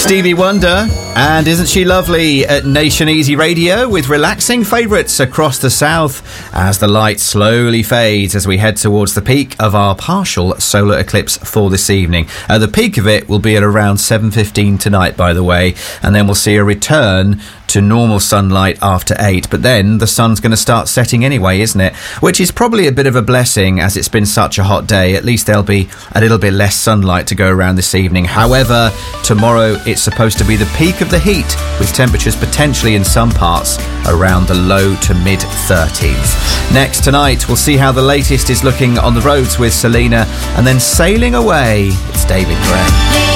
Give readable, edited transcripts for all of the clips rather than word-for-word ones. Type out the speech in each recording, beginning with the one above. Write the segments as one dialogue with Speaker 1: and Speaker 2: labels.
Speaker 1: Stevie Wonder, and isn't she lovely at Nation Easy Radio with relaxing favourites across the south as the light slowly fades as we head towards the peak of our partial solar eclipse for this evening. The peak of it will be at around 7:15 tonight, by the way, and then we'll see a return to normal sunlight after 8, but then the sun's going to start setting anyway, isn't it? Which is probably a bit of a blessing as it's been such a hot day. At least there'll be a little bit less sunlight to go around this evening. However, tomorrow it's supposed to be the peak of the heat, with temperatures potentially in some parts around the low to mid 30s. Next tonight, we'll see how the latest is looking on the roads with Selena, and then sailing away, it's David Gray.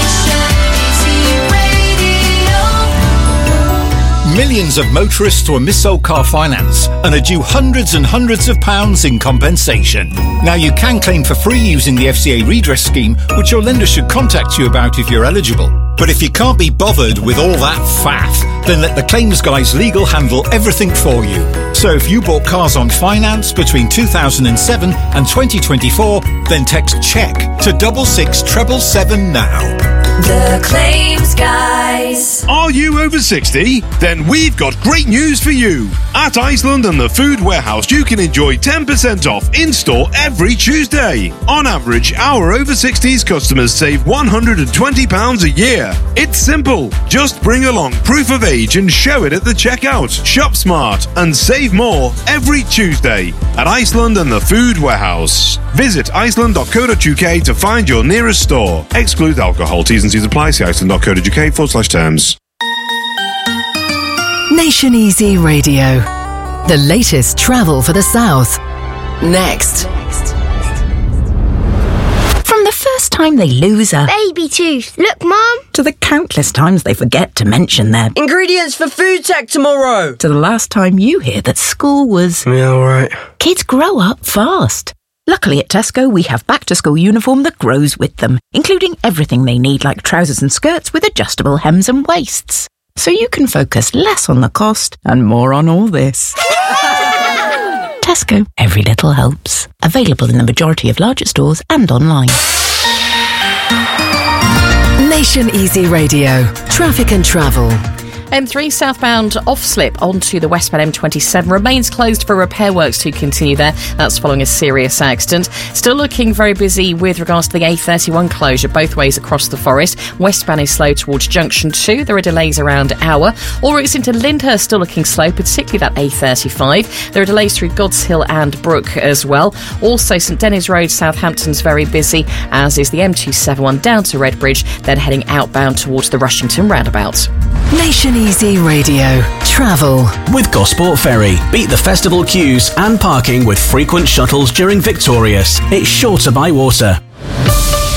Speaker 2: Millions of motorists were mis-sold car finance and are due hundreds and hundreds of pounds in compensation. Now you can claim for free using the FCA redress scheme, which your lender should contact you about if you're eligible. But if you can't be bothered with all that faff, then let the claims guys legal handle everything for you. So if you bought cars on finance between 2007 and 2024, then text CHECK to 66777 now.
Speaker 3: The Claims Guys.
Speaker 4: Are you over 60? Then we've got great news for you. At Iceland and the Food Warehouse, you can enjoy 10% off in-store every Tuesday. On average, our over 60s customers save £120 a year. It's simple. Just bring along proof of age and show it at the checkout. Shop smart and save more every Tuesday at Iceland and the Food Warehouse. Visit iceland.co.uk to find your nearest store. Exclude alcohol. T's and C's apply. See iceland.co.uk/terms.
Speaker 5: Nation Easy Radio. The latest travel for the South. Next.
Speaker 6: From the first time they lose a
Speaker 7: baby tooth. Look, Mum.
Speaker 6: To the countless times they forget to mention their
Speaker 8: ingredients for food tech tomorrow.
Speaker 6: To the last time you hear that school was...
Speaker 8: Yeah, all right.
Speaker 6: Kids grow up fast. Luckily at Tesco, we have back-to-school uniform that grows with them, including everything they need like trousers and skirts with adjustable hems and waists. So you can focus less on the cost and more on all this. Tesco, every little helps. Available in the majority of larger stores and online.
Speaker 5: Nation Easy Radio. Traffic and travel.
Speaker 9: M3 southbound off-slip onto the westbound M27 remains closed for repair works to continue there. That's following a serious accident. Still looking very busy with regards to the A31 closure both ways across the forest. Westbound is slow towards Junction 2. There are delays around Hour. All routes into Lyndhurst still looking slow, particularly that A35. There are delays through God's Hill and Brook as well. Also, St Denis Road, Southampton's very busy, as is the M271 down to Redbridge, then heading outbound towards the Rushington roundabout.
Speaker 5: Nation Easy Radio. Travel.
Speaker 10: With Gosport Ferry. Beat the festival queues and parking with frequent shuttles during Victorious. It's sure to buy water.